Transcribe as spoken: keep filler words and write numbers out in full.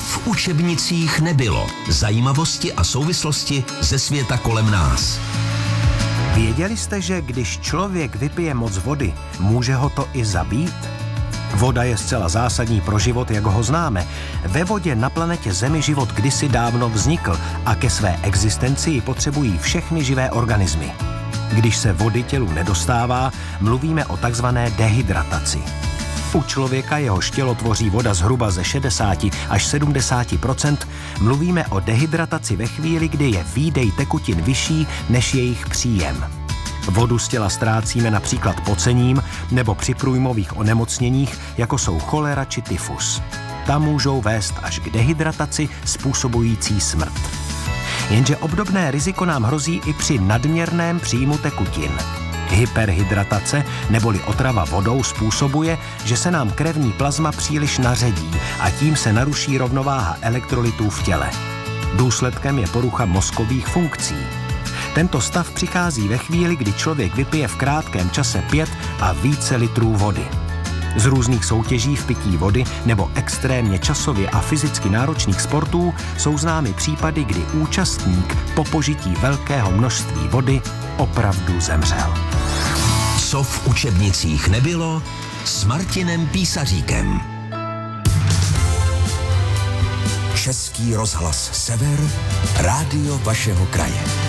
v učebnicích nebylo. Zajímavosti a souvislosti ze světa kolem nás. Věděli jste, že když člověk vypije moc vody, může ho to i zabít? Voda je zcela zásadní pro život, jak ho známe. Ve vodě na planetě Zemi život kdysi dávno vznikl a ke své existenci ji potřebují všechny živé organismy. Když se vody tělu nedostává, mluvíme o takzvané dehydrataci. U člověka, jehož tělo tvoří voda zhruba ze šedesát až sedmdesát procent, mluvíme o dehydrataci ve chvíli, kdy je výdej tekutin vyšší než jejich příjem. Vodu z těla ztrácíme například pocením nebo při průjmových onemocněních, jako jsou cholera či tyfus. Ta můžou vést až k dehydrataci způsobující smrt. Jenže obdobné riziko nám hrozí i při nadměrném příjmu tekutin. Hyperhydratace neboli otrava vodou způsobuje, že se nám krevní plazma příliš naředí a tím se naruší rovnováha elektrolytů v těle. Důsledkem je porucha mozkových funkcí. Tento stav přichází ve chvíli, kdy člověk vypije v krátkém čase pět a více litrů vody. Z různých soutěží v pití vody nebo extrémně časově a fyzicky náročných sportů jsou známy případy, kdy účastník po požití velkého množství vody opravdu zemřel. Co v učebnicích nebylo, s Martinem Písaříkem. Český rozhlas Sever, rádio vašeho kraje.